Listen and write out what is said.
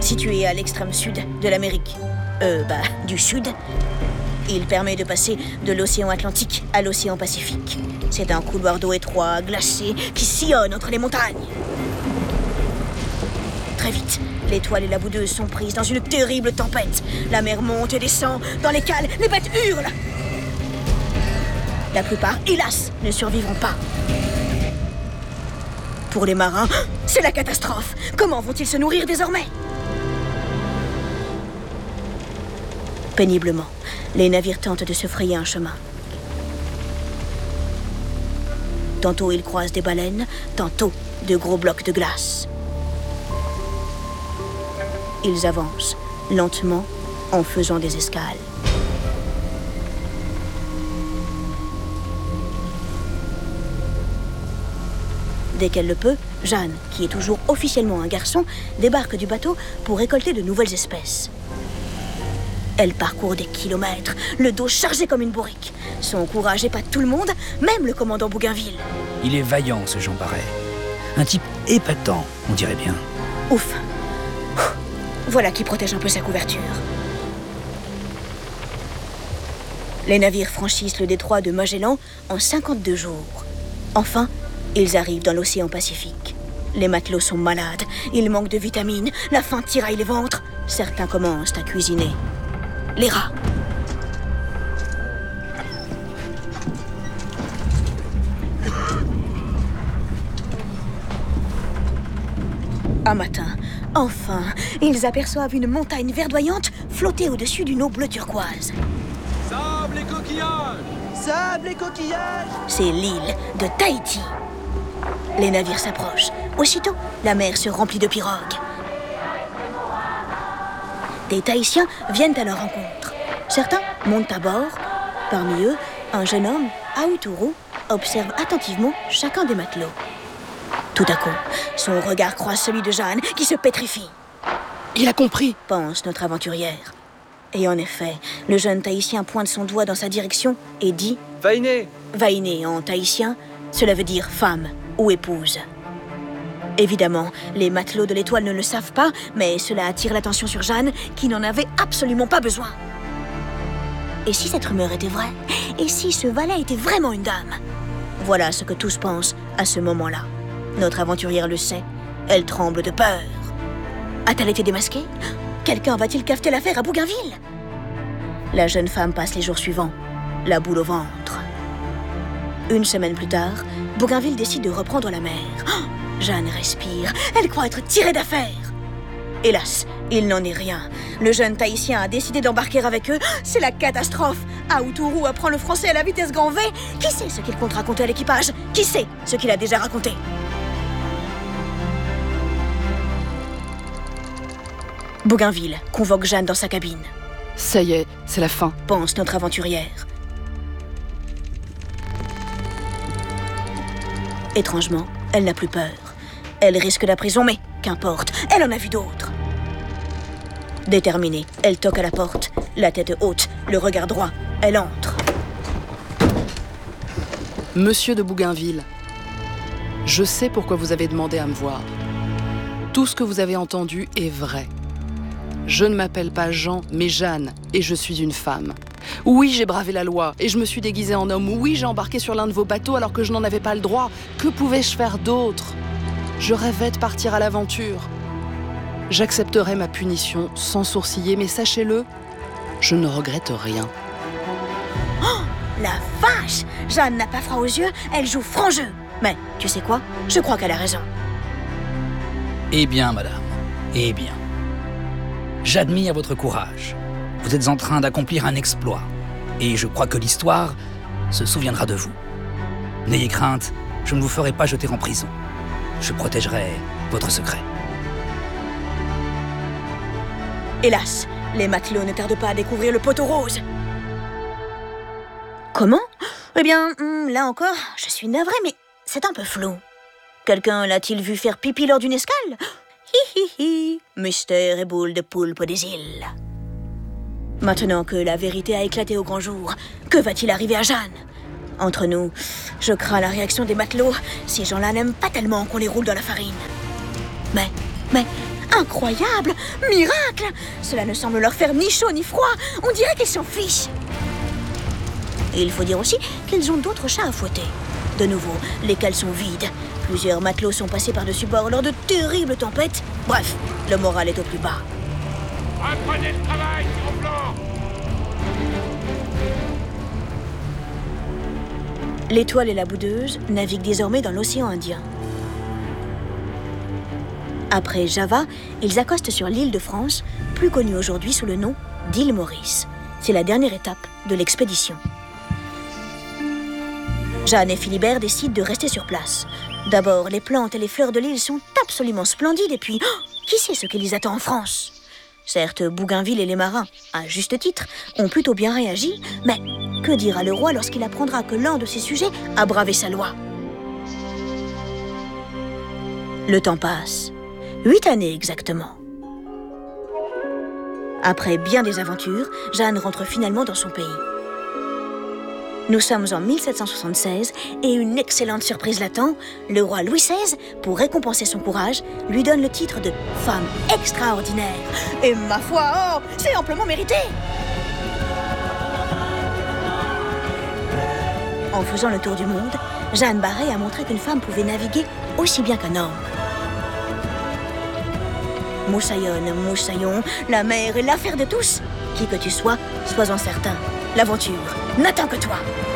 Situé à l'extrême sud de l'Amérique. Du sud. Il permet de passer de l'océan Atlantique à l'océan Pacifique. C'est un couloir d'eau étroit, glacé, qui sillonne entre les montagnes. Très vite, l'étoile et la boudeuse sont prises dans une terrible tempête. La mer monte et descend. Dans les cales, les bêtes hurlent. La plupart, hélas, ne survivront pas. Pour les marins, c'est la catastrophe. Comment vont-ils se nourrir désormais? Péniblement, les navires tentent de se frayer un chemin. Tantôt ils croisent des baleines, tantôt de gros blocs de glace. Ils avancent, lentement, en faisant des escales. Dès qu'elle le peut, Jeanne, qui est toujours officiellement un garçon, débarque du bateau pour récolter de nouvelles espèces. Elle parcourt des kilomètres, le dos chargé comme une bourrique. Son courage épate tout le monde, même le commandant Bougainville. Il est vaillant, ce Jean Barret. Un type épatant, on dirait bien. Ouf. Voilà qui protège un peu sa couverture. Les navires franchissent le détroit de Magellan en 52 jours. Enfin, ils arrivent dans l'océan Pacifique. Les matelots sont malades, ils manquent de vitamines, la faim tiraille les ventres. Certains commencent à cuisiner. Les rats. Un matin, enfin, ils aperçoivent une montagne verdoyante flotter au-dessus d'une eau bleu turquoise. Sable et coquillages! Sable et coquillages! C'est l'île de Tahiti. Les navires s'approchent. Aussitôt, la mer se remplit de pirogues. Des Tahitiens viennent à leur rencontre. Certains montent à bord. Parmi eux, un jeune homme, Aoutourou, observe attentivement chacun des matelots. Tout à coup, son regard croise celui de Jeanne, qui se pétrifie. Il a compris, pense notre aventurière. Et en effet, le jeune Tahitien pointe son doigt dans sa direction et dit « Vainé !» Vainé en tahitien, cela veut dire femme ou épouse. Évidemment, les matelots de l'Étoile ne le savent pas, mais cela attire l'attention sur Jeanne, qui n'en avait absolument pas besoin. Et si cette rumeur était vraie? Et si ce valet était vraiment une dame? Voilà ce que tous pensent à ce moment-là. Notre aventurière le sait, elle tremble de peur. A-t-elle été démasquée? Quelqu'un va-t-il cafeter l'affaire à Bougainville? La jeune femme passe les jours suivants, la boule au ventre. Une semaine plus tard, Bougainville décide de reprendre la mer. Oh, Jeanne respire, elle croit être tirée d'affaire. Hélas, il n'en est rien. Le jeune Tahitien a décidé d'embarquer avec eux. C'est la catastrophe. Aoutourou apprend le français à la vitesse grand V. Qui sait ce qu'il compte raconter à l'équipage? Qui sait ce qu'il a déjà raconté? Bougainville convoque Jeanne dans sa cabine. Ça y est, c'est la fin, pense notre aventurière. Étrangement, elle n'a plus peur. Elle risque la prison, mais qu'importe, elle en a vu d'autres. Déterminée, elle toque à la porte, la tête haute, le regard droit. Elle entre. Monsieur de Bougainville, je sais pourquoi vous avez demandé à me voir. Tout ce que vous avez entendu est vrai. Je ne m'appelle pas Jean, mais Jeanne, et je suis une femme. Oui, j'ai bravé la loi, et je me suis déguisée en homme. Oui, j'ai embarqué sur l'un de vos bateaux alors que je n'en avais pas le droit. Que pouvais-je faire d'autre? Je rêvais de partir à l'aventure. J'accepterai ma punition sans sourciller, mais sachez-le, je ne regrette rien. Oh, la vache! Jeanne n'a pas froid aux yeux, elle joue franc jeu. Mais, tu sais quoi? Je crois qu'elle a raison. Eh bien, madame, eh bien. J'admire votre courage. Vous êtes en train d'accomplir un exploit. Et je crois que l'histoire se souviendra de vous. N'ayez crainte, je ne vous ferai pas jeter en prison. Je protégerai votre secret. Hélas, les matelots ne tardent pas à découvrir le poteau rose. Comment? Eh bien, là encore, je suis navrée, mais c'est un peu flou. Quelqu'un l'a-t-il vu faire pipi lors d'une escale? Hi hi hi, mystère et boule de poulpe des îles. Maintenant que la vérité a éclaté au grand jour, que va-t-il arriver à Jeanne? Entre nous, je crains la réaction des matelots. Ces gens-là n'aiment pas tellement qu'on les roule dans la farine. Mais, Incroyable! Miracle! Cela ne semble leur faire ni chaud ni froid. On dirait qu'ils s'en fichent. Et il faut dire aussi qu'ils ont d'autres chats à fouetter. De nouveau, les cales sont vides. Plusieurs matelots sont passés par-dessus bord lors de terribles tempêtes. Bref, le moral est au plus bas. Reprenez le travail, Gros-Plan! L'Étoile et la Boudeuse naviguent désormais dans l'océan Indien. Après Java, ils accostent sur l'île de France, plus connue aujourd'hui sous le nom d'île Maurice. C'est la dernière étape de l'expédition. Jeanne et Philibert décident de rester sur place. D'abord, les plantes et les fleurs de l'île sont absolument splendides et puis, qui sait ce qui les attend en France? Certes, Bougainville et les marins, à juste titre, ont plutôt bien réagi, mais que dira le roi lorsqu'il apprendra que l'un de ses sujets a bravé sa loi? Le temps passe. 8 années exactement. Après bien des aventures, Jeanne rentre finalement dans son pays. Nous sommes en 1776 et une excellente surprise l'attend. Le roi Louis XVI, pour récompenser son courage, lui donne le titre de femme extraordinaire. Et ma foi, oh, c'est amplement mérité! En faisant le tour du monde, Jeanne Barré a montré qu'une femme pouvait naviguer aussi bien qu'un homme. Moussaillonne, moussaillon, la mer est l'affaire de tous. Qui que tu sois, sois-en certain. L'aventure n'attend que toi.